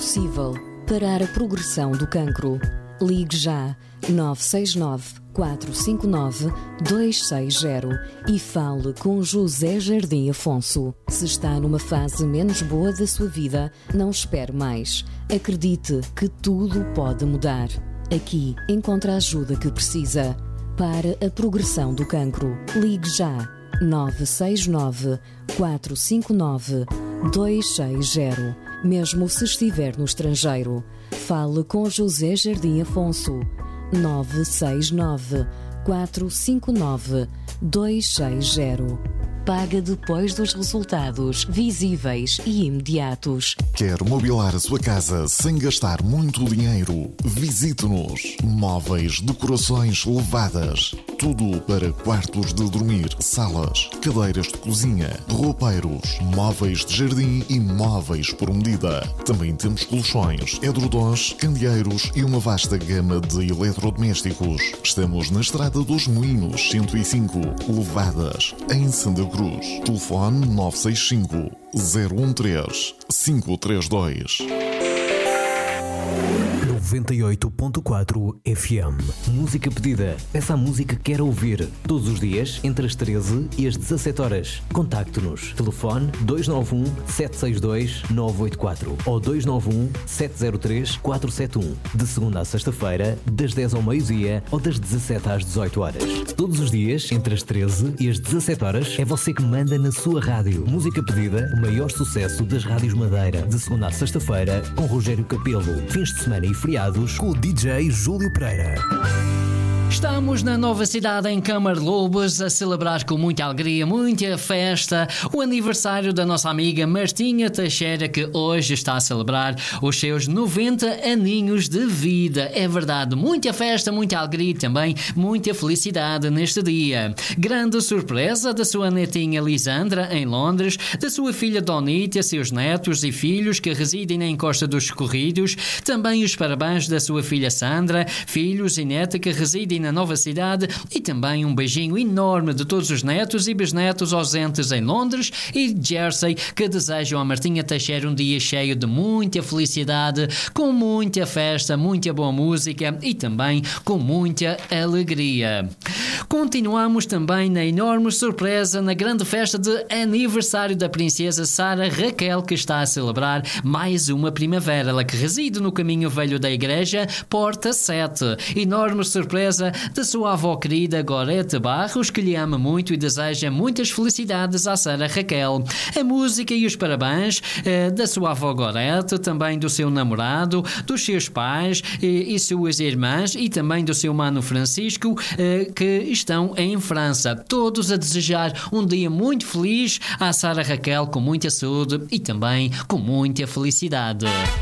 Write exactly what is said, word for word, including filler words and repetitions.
possível parar a progressão do cancro. Ligue já nove seis nove, quatro cinco nove, dois seis zero e fale com José Jardim Afonso. Se está numa fase menos boa da sua vida, não espere mais. Acredite que tudo pode mudar. Aqui encontra a ajuda que precisa. Para a progressão do cancro, ligue já nove seis nove, quatro cinco nove, dois seis zero. Mesmo se estiver no estrangeiro, fale com José Jardim Afonso. nove seis nove, quatro cinco nove, dois seis zero. Paga depois dos resultados visíveis e imediatos. Quer mobilar a sua casa sem gastar muito dinheiro? Visite-nos. Móveis, decorações elevadas. Tudo para quartos de dormir, salas, cadeiras de cozinha, roupeiros, móveis de jardim e móveis por medida. Também temos colchões, edredons, candeeiros e uma vasta gama de eletrodomésticos. Estamos na Estrada dos Moinhos, cento e cinco, Levadas, em Santa Cruz. Telefone nove seis cinco, zero um três, cinco três dois. noventa e oito ponto quatro F M. Música pedida. Peça a música que quer ouvir. Todos os dias, entre as treze e as dezassete horas. Contacte-nos. Telefone dois nove um, sete seis dois, nove oito quatro ou dois nove um, sete zero três, quatro sete um. De segunda a sexta-feira, das dez ao meio-dia ou das dezassete às dezoito horas. Todos os dias, entre as treze e as dezassete horas, é você que manda na sua rádio. Música pedida, o maior sucesso das rádios Madeira. De segunda a sexta-feira, com Rogério Capelo. Fins de semana e feriados com o D J Júlio Pereira. Estamos na nova cidade em Câmara Lobos a celebrar com muita alegria, muita festa, o aniversário da nossa amiga Martinha Teixeira, que hoje está a celebrar os seus noventa aninhos de vida. É verdade, muita festa, muita alegria e também muita felicidade neste dia. Grande surpresa da sua netinha Lisandra em Londres, da sua filha Donita, seus netos e filhos que residem na Encosta dos Corridos, também os parabéns da sua filha Sandra, filhos e neta que residem na nova cidade, e também um beijinho enorme de todos os netos e bisnetos ausentes em Londres e Jersey, que desejam a Martinha Teixeira um dia cheio de muita felicidade, com muita festa, muita boa música e também com muita alegria. Continuamos também na enorme surpresa na grande festa de aniversário da princesa Sara Raquel, que está a celebrar mais uma primavera. Ela que reside no caminho velho da igreja, Porta sete. Enorme surpresa da sua avó querida Gorete Barros, que lhe ama muito e deseja muitas felicidades à Sara Raquel. A música e os parabéns eh, da sua avó Gorete, também do seu namorado, dos seus pais e, e suas irmãs, e também do seu mano Francisco, eh, que estão em França. Todos a desejar um dia muito feliz à Sara Raquel, com muita saúde e também com muita felicidade.